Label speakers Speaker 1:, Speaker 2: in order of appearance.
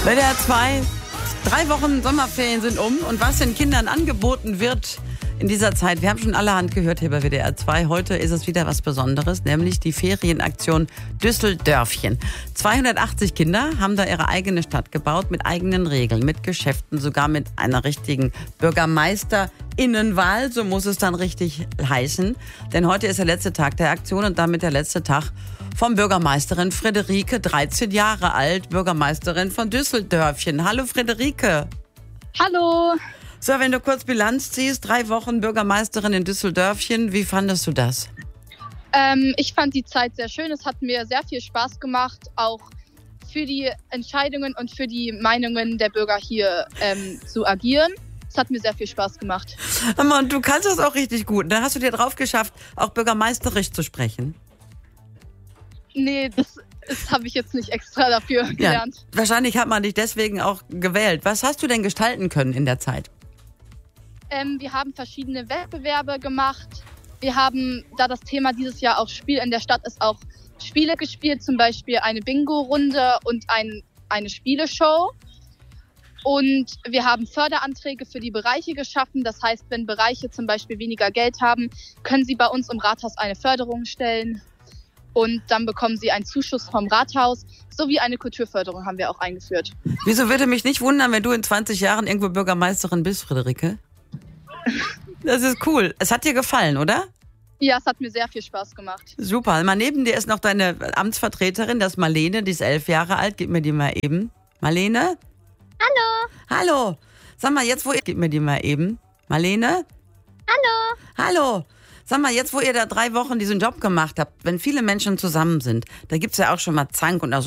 Speaker 1: WDR 2, 3 Wochen Sommerferien sind um und was den Kindern angeboten wird in dieser Zeit. Wir haben schon allerhand gehört hier bei WDR 2. Heute ist es wieder was Besonderes, nämlich die Ferienaktion Düsseldörfchen. 280 Kinder haben da ihre eigene Stadt gebaut mit eigenen Regeln, mit Geschäften, sogar mit einer richtigen BürgermeisterInnenwahl. So muss es dann richtig heißen. Denn heute ist der letzte Tag der Aktion und damit der letzte Tag von Bürgermeisterin Friederike, 13 Jahre alt, Bürgermeisterin von Düsseldörfchen. Hallo Friederike.
Speaker 2: Hallo.
Speaker 1: So, wenn du kurz Bilanz ziehst, 3 Wochen Bürgermeisterin in Düsseldörfchen, wie fandest du das?
Speaker 2: Ich fand die Zeit sehr schön. Es hat mir sehr viel Spaß gemacht, auch für die Entscheidungen und für die Meinungen der Bürger hier zu agieren. Es hat mir sehr viel Spaß gemacht.
Speaker 1: Und du kannst das auch richtig gut. Dann hast du dir drauf geschafft, auch bürgermeisterisch zu sprechen.
Speaker 2: Nee, das habe ich jetzt nicht extra dafür gelernt.
Speaker 1: Ja, wahrscheinlich hat man dich deswegen auch gewählt. Was hast du denn gestalten können in der Zeit?
Speaker 2: Wir haben verschiedene Wettbewerbe gemacht. Wir haben, da das Thema dieses Jahr auch Spiel in der Stadt ist, auch Spiele gespielt, zum Beispiel eine Bingo-Runde und eine Spieleshow. Und wir haben Förderanträge für die Bereiche geschaffen. Das heißt, wenn Bereiche zum Beispiel weniger Geld haben, können sie bei uns im Rathaus eine Förderung stellen. Und dann bekommen sie einen Zuschuss vom Rathaus, sowie eine Kulturförderung haben wir auch eingeführt.
Speaker 1: Wieso würde mich nicht wundern, wenn du in 20 Jahren irgendwo Bürgermeisterin bist, Friederike? Das ist cool. Es hat dir gefallen, oder?
Speaker 2: Ja, es hat mir sehr viel Spaß gemacht.
Speaker 1: Super. Mal neben dir ist noch deine Amtsvertreterin, das ist Marlene, die ist 11 Jahre alt. Gib mir die mal eben. Marlene?
Speaker 3: Hallo.
Speaker 1: Hallo. Sag mal, jetzt wo ihr... Gib mir die mal eben. Marlene?
Speaker 3: Hallo.
Speaker 1: Hallo. Sag mal, jetzt wo ihr da 3 Wochen diesen Job gemacht habt, wenn viele Menschen zusammen sind, da gibt's ja auch schon mal Zank und auch